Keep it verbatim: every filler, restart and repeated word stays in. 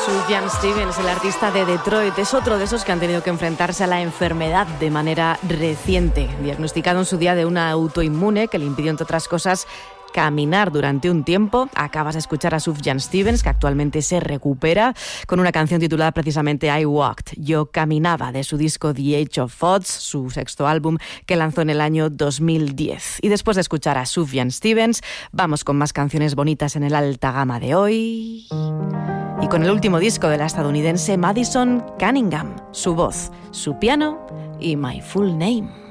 Sufjan Stevens, el artista de Detroit, es otro de esos que han tenido que enfrentarse a la enfermedad de manera reciente. Diagnosticado en su día de una autoinmune que le impidió, entre otras cosas, caminar durante un tiempo. Acabas de escuchar a Sufjan Stevens, que actualmente se recupera con una canción titulada precisamente I Walked, Yo Caminaba, de su disco The Age of Thoughts, su sexto álbum que lanzó en el año dos mil diez. Y después de escuchar a Sufjan Stevens, vamos con más canciones bonitas en el alta gama de hoy. Y con el último disco de la estadounidense Madison Cunningham, su voz, su piano y My Full Name.